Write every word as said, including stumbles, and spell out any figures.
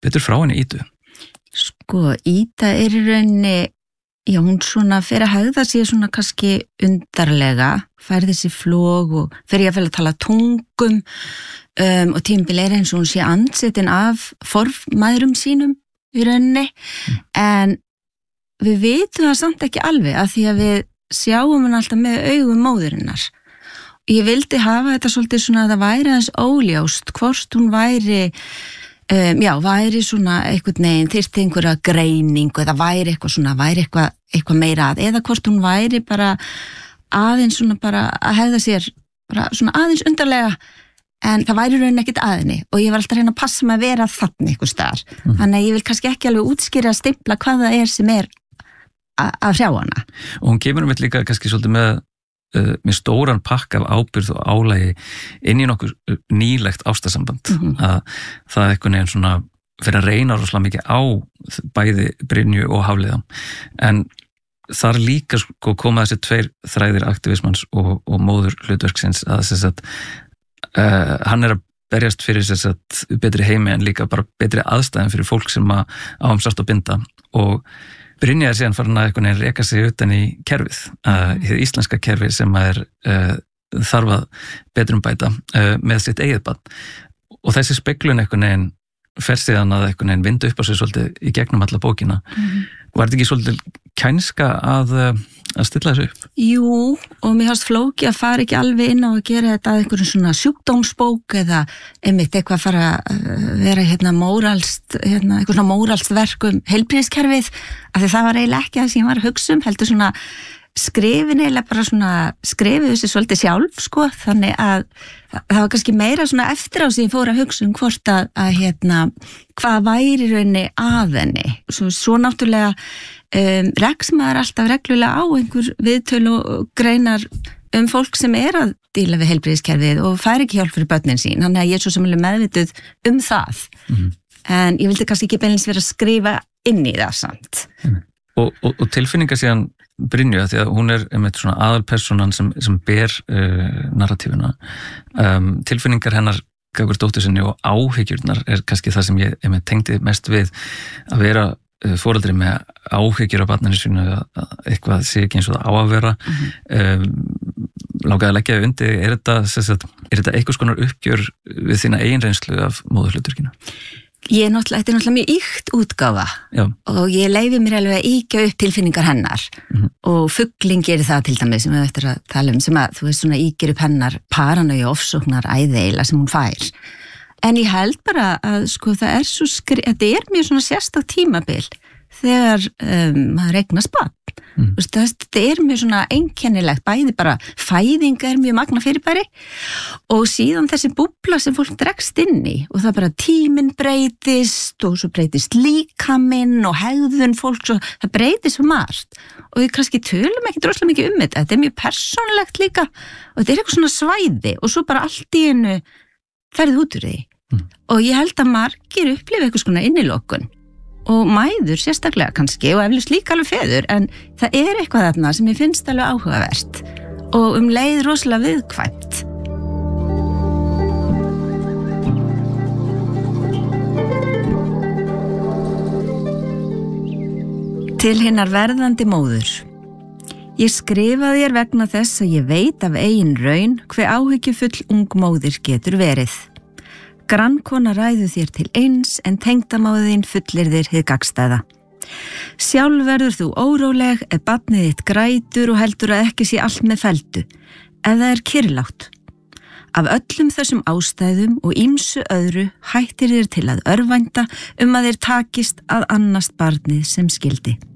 betur frá henni Ídu? Sko, Ída er í rauninni, já, hún svona fer að hegða sér svona kannski undarlega, fær þessi flog og fer ég að fæla að tala tungum um, og tímabil er eins og hún sé andsetin af formæðrum sínum í rauninni, mm. en við vitum það samt ekki alveg að því að við sjáum hann alltaf með augum móðurinnar. Ég vildi hafa þetta svolítið svona að það væri aðeins óljóst hvort hún væri Um, já, væri svona einhvern veginn, þyrfti einhverja greiningu eða væri eitthvað svona, væri eitthvað, eitthvað meira að, eða hvort hún væri bara aðeins svona bara að hegða sér bara svona aðeins undarlega, en það væri raunin ekkert aðinni og ég var alltaf að reyna að passa mig að vera þannig einhver staðar, mm. þannig að ég vil kannski ekki alveg útskýra að stimpla hvað það er sem er að hrjá hana. Og hún kemur um þetta líka kannski svolítið með Uh, með stóran pakk af ábyrgð og álægi inn í nokkuð nýlegt ástarsamband, mm-hmm. að það er einhvern veginn svona fyrir að reyna rosalega mikið á bæði Brynju og Hafliða, en þar líka sko koma þessi tveir þræðir aktivismans og, og móður hlutverksins að þess að uh, hann er að berjast fyrir þess að betri heimi en líka bara betri aðstæðum fyrir fólk sem að áum sátt og binda, og Brynja er síðan farin að einhvern veginn reka sig utan í kerfið, uh, í það íslenska kerfið sem er uh, þarf að betrumbæta uh, með sitt eigið barn. Og þessi speglun einhvern veginn fer síðan að einhvern veginn vinda upp á sig svolítið í gegnum alla bókina. Mm-hmm. Var þetta ekki svolítið kænska að, að stilla þessu upp? Jú, og mér fannst flóki að fara ekki alveg inn á að gera þetta að einhverjum svona sjúkdómsbók eða einmitt eitthvað að fara að vera hérna móralst, hérna eitthvað svona móralst verk um heilbrigðiskerfið, af því það var eiginlega ekki það sem ég var að hugsa um, heldur svona skrifin eiginlega bara svona skrifið þessi svolítið sjálf, sko, þannig að það var kannski meira svona eftir á sem ég fór að hugsa um hvort að, að hérna, hvað væri rauninni að henni. Svo, svo náttúrulega um, reks maður alltaf reglulega á einhver viðtölu og greinar um fólk sem er að díla við heilbrigðiskerfið og fær ekki hjálp fyrir börnin sín, þannig að ég er svo sem meðvituð um það. Mm-hmm. En ég vildi kannski ekki beinlínis vera að skrifa inn í það samt. Mm-hmm. Og, og, og tilfinningar síðan Brynju, því að hún er einmitt svona aðalpersonan sem, sem ber uh, narratífuna. Um, tilfinningar hennar gagnvart dóttur sinni og áhyggjurnar er kannski það sem ég einmitt tengdi mest við, að vera uh, foreldri með áhyggjur á barninu sínu, að eitthvað sé ekki eins og það á að vera. Mm-hmm. um, Langaði að leggja undir, er þetta, sagt, er þetta eitthvað skonar uppgjör við þína eigin reynslu af móðurhlutverkinu? Ég er náttúrulega, þetta er náttúrulega mjög ýkt útgáfa. Já. Og ég leyfi mér alveg að ýkja upp tilfinningar hennar, mm-hmm. og fugling gerir það til dæmis sem við eftir að tala um, sem að þú veist svona ýkir upp hennar paranauja ofsóknar æðeila sem hún fær. En ég held bara að sko það er svo skri, þetta er mjög svona sérstak tímabil þegar um, maður eignast barn. Mm. Þetta er mjög svona einkennilegt, bæði bara fæðing er mjög magna fyrirbæri og síðan þessi búbla sem fólk dregst inn í og það bara tíminn breytist og svo breytist líkaminn og hegðun fólk, svo, það breytist svo margt og við kannski tölum ekki droslega mikið um þetta, þetta er mjög persónulegt líka og þetta er eitthvað svona svæði og svo bara allt í einu ferðið út úr því. Mm. Og ég held að margir upplifa eitthvað svona innilokun og mæður sérstaklega kannski og eflust líka alveg feður, en það er eitthvað þarna sem ég finnst alveg áhugavert og um leið rosalega viðkvæmt. Til hinnar verðandi móður. Ég skrifa þér vegna þess að ég veit af eigin raun hve áhyggjufull ung móðir getur verið. Grannkona ræðu þér til eins en tengdamáðin fullir þér hið gagnstæða. Sjálf verður þú óróleg ef barnið þitt grætur og heldur að ekki sé allt með feldu, ef það er kyrrlátt. Af öllum þessum ástæðum og ýmsu öðru hættir þér til að örvænta um að þér takist að annast barnið sem skildi.